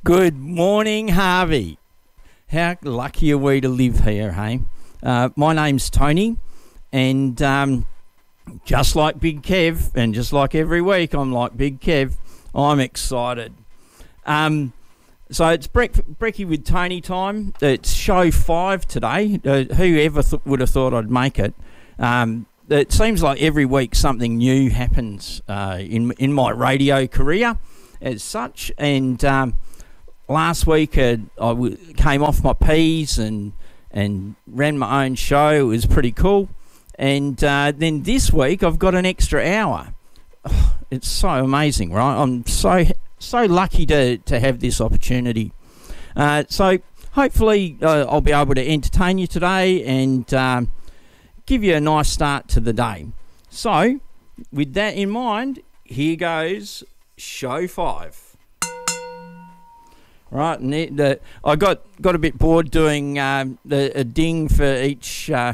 Good morning, Harvey. How lucky are we to live here, hey? My name's Tony, and just like Big Kev, and just like every week I'm like Big Kev, I'm excited. So it's Brekkie with Tony time. It's show 5 today. Whoever would have thought I'd make it? It seems like every week something new happens in my radio career as such, and last week I came off my P's and ran my own show. It was pretty cool. And then this week I've got an extra hour. Oh, it's so amazing, right? I'm so lucky to have this opportunity. So hopefully I'll be able to entertain you today and give you a nice start to the day. So with that in mind, here goes show 5. Right, and I got a bit bored doing a ding for each show,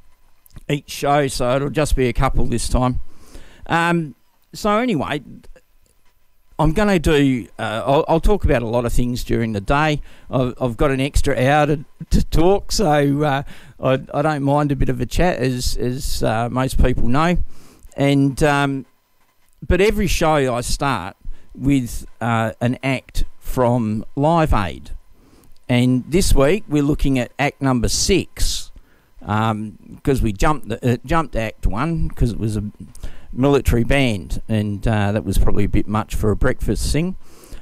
so it'll just be a couple this time. So anyway, I'm going to do. I'll talk about a lot of things during the day. I've got an extra hour to talk, so I don't mind a bit of a chat, as most people know. And but every show I start with an act from Live Aid, and this week we're looking at act number 6 because we jumped act 1 because it was a military band, and that was probably a bit much for a breakfast thing.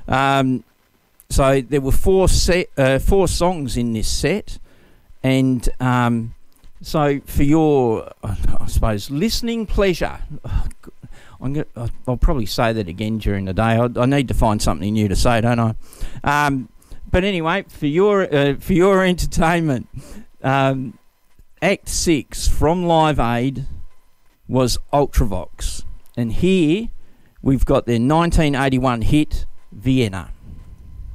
So there were 4 songs in this set, and so for your, I suppose, listening pleasure, I'll probably say that again during the day. I need to find something new to say, don't I? But anyway, for your entertainment, Act 6 from Live Aid was Ultravox, and here we've got their 1981 hit Vienna.